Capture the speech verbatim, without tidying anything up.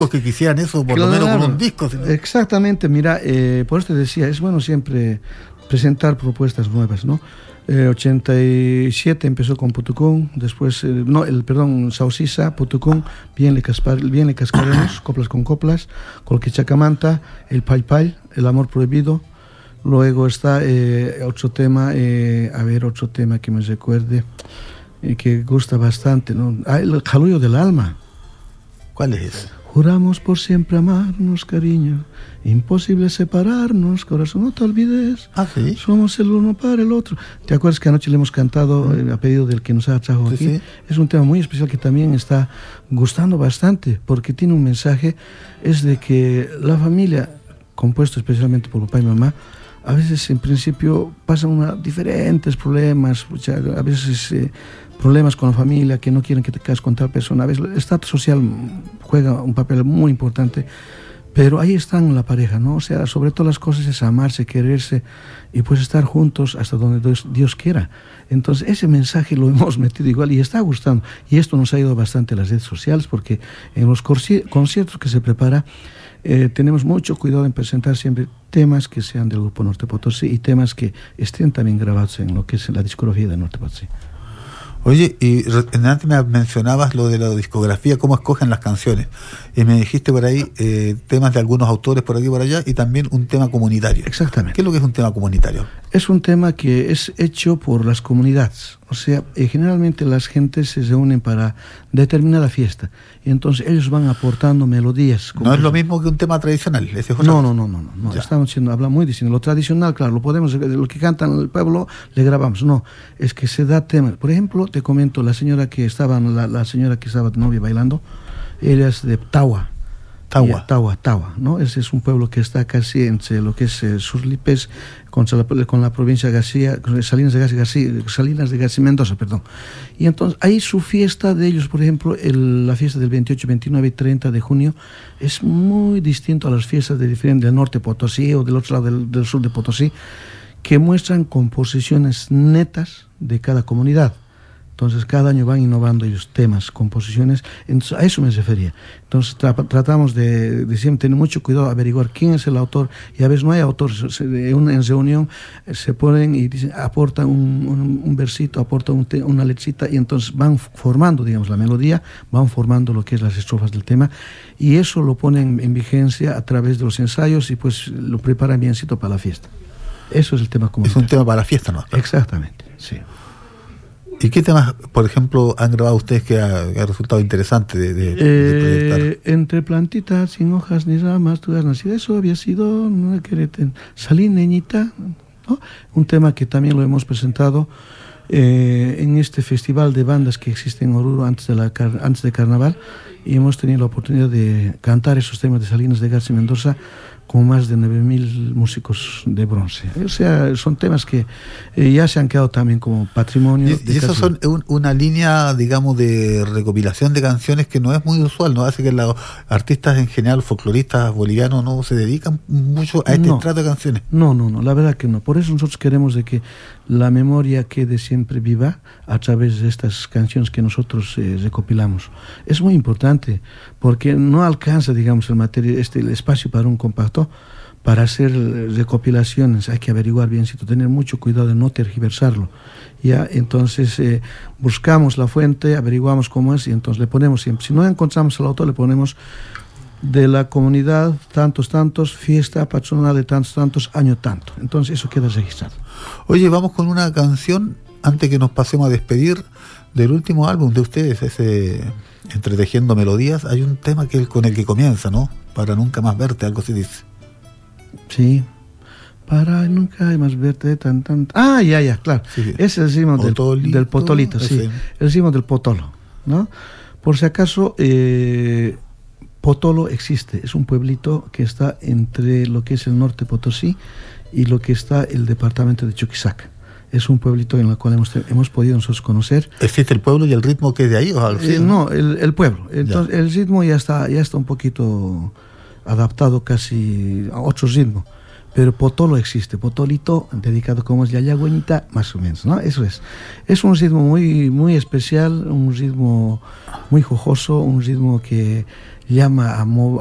que quisieran eso, por claro, lo menos con un disco. ¿Sí? Exactamente, mira, eh, por eso te decía, es bueno siempre presentar propuestas nuevas, ¿no? Eh, ochenta y siete empezó con Putucún, después, eh, no, el perdón, Sausisa, Putucún, Bien le, caspar, bien le cascaremos, Coplas con Coplas, Colquichacamanta, El Pay Pay, El Amor Prohibido. Luego está eh, otro tema, eh, a ver, otro tema que me recuerde, eh, que gusta bastante, ¿no? Ah, el Jalullo del Alma. ¿Cuál es ese? Juramos por siempre amarnos, cariño, imposible separarnos, corazón, no te olvides. Ah, ¿sí? Somos el uno para el otro. ¿Te acuerdas que anoche le hemos cantado eh, a pedido del que nos ha trajo sí, aquí? Sí. Es un tema muy especial que también está gustando bastante, porque tiene un mensaje, es de que la familia, compuesto especialmente por papá y mamá, a veces en principio pasan una, diferentes problemas, a veces eh, problemas con la familia, que no quieren que te cases con tal persona. A veces el estatus social juega un papel muy importante, pero ahí están la pareja, ¿no? O sea, sobre todas las cosas es amarse, quererse y pues estar juntos hasta donde Dios, Dios quiera. Entonces ese mensaje lo hemos metido igual y está gustando. Y esto nos ha ido bastante a las redes sociales, porque en los conciertos que se prepara, Eh, tenemos mucho cuidado en presentar siempre temas que sean del Grupo Norte Potosí y temas que estén también grabados en lo que es la discografía de Norte Potosí. Oye, y antes me mencionabas lo de la discografía, cómo escogen las canciones, y me dijiste por ahí eh, temas de algunos autores por aquí y por allá, y también un tema comunitario. Exactamente. ¿Qué es lo que es un tema comunitario? Es un tema que es hecho por las comunidades, o sea, eh, generalmente las gentes se reúnen para determinada fiesta, y entonces ellos van aportando melodías. No es lo mismo que un tema tradicional, ese es otro. No, no, no, no, no, no. Estamos diciendo, habla muy distinto. Lo tradicional, claro, lo podemos, lo que cantan el pueblo, le grabamos. No, es que se da temas. Por ejemplo, te comento, la señora que estaba, la, la señora que estaba de novia bailando, ella es de Tawa. Tawa. Tawa, Tawa, ¿no? Ese es un pueblo que está casi entre lo que es eh, Surlipes con la, con la provincia de García, Salinas de García, García, Salinas de García Mendoza, perdón. Y entonces ahí su fiesta de ellos, por ejemplo, el, la fiesta del veintiocho, veintinueve y treinta de junio es muy distinto a las fiestas de, del norte Potosí o del otro lado del, del sur de Potosí, que muestran composiciones netas de cada comunidad. Entonces cada año van innovando ellos temas, composiciones, entonces a eso me refería. Entonces tra tratamos de, de siempre tener mucho cuidado, averiguar quién es el autor, y a veces no hay autor, se, de una, en reunión se ponen y dicen, aportan un, un, un versito, aportan un te, una lechita, y entonces van formando, digamos, la melodía, van formando lo que es las estrofas del tema, y eso lo ponen en vigencia a través de los ensayos y pues lo preparan biencito para la fiesta. Eso es el tema comunitario. Es un tema para la fiesta, ¿no? Exactamente, sí. ¿Y qué temas, por ejemplo, han grabado ustedes que ha, ha resultado interesante de, de, eh, de proyectar? Entre plantitas, sin hojas ni ramas, tú has nacido. Eso había sido, no querete, salí neñita, ¿no? Un tema que también lo hemos presentado eh, en este festival de bandas que existe en Oruro antes de, la, antes de Carnaval, y hemos tenido la oportunidad de cantar esos temas de Salinas de García Mendoza con más de nueve mil músicos de bronce. O sea, son temas que eh, ya se han quedado también como patrimonio. Y, y eso son un, una línea, digamos, de recopilación de canciones que no es muy usual, ¿no? Hace que los artistas en general, folcloristas bolivianos, no se dedican mucho a este no, estrato de canciones. No, no, no, la verdad que no. Por eso nosotros queremos de que la memoria quede siempre viva a través de estas canciones que nosotros eh, recopilamos. Es muy importante, porque no alcanza, digamos, el, materia, este, el espacio para un compacto, para hacer recopilaciones. Hay que averiguar bien, tener mucho cuidado de no tergiversarlo. Ya, entonces eh, buscamos la fuente, averiguamos cómo es, y entonces le ponemos siempre. Si no encontramos al autor, le ponemos de la comunidad, tantos, tantos, fiesta patronal de tantos, tantos, año tanto. Entonces eso queda registrado. Oye, vamos con una canción, antes que nos pasemos a despedir, del último álbum de ustedes, ese Entretejiendo Melodías. Hay un tema que con el que comienza, ¿no? Para nunca más verte, algo así dice. Sí, para nunca más verte tan, tan... Ah, ya, ya, claro. Sí, sí. Es el ritmo del, del potolito, sí. El ritmo del potolo, ¿no? Por si acaso... Eh, Potolo existe, es un pueblito que está entre lo que es el norte Potosí y lo que está el departamento de Chuquisaca. Es un pueblito en el cual hemos, hemos podido nosotros conocer. ¿Existe el pueblo y el ritmo que es de ahí? ¿O algo así, eh, no, el, el pueblo. Entonces, el ritmo ya está, ya está un poquito adaptado casi a otro ritmo. pero Potolo existe, Potolito, dedicado como es Yaya Güeñita, más o menos, ¿no? Eso es. Es un ritmo muy, muy especial, un ritmo muy jojoso, un ritmo que llama a, mo